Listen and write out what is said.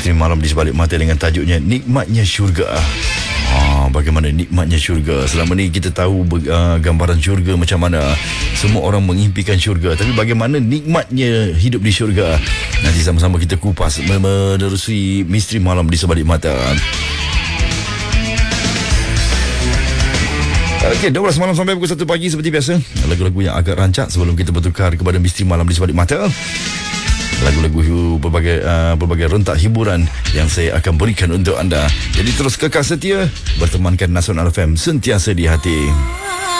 Misteri Malam di Sebalik Mata dengan tajuknya Nikmatnya Syurga. Bagaimana nikmatnya syurga. Selama ni kita tahu gambaran syurga macam mana. Semua orang mengimpikan syurga, tapi bagaimana nikmatnya hidup di syurga. Nanti sama-sama kita kupas menerusi Misteri Malam di Sebalik Mata. Okey, 12 malam sampai pukul 1 pagi seperti biasa. Lagu-lagu yang agak rancak sebelum kita bertukar kepada Misteri Malam di Sebalik Mata. Lagu-lagu berbagai rentak hiburan yang saya akan berikan untuk anda. Jadi terus kekal setia bertemankan Nasional FM sentiasa di hati.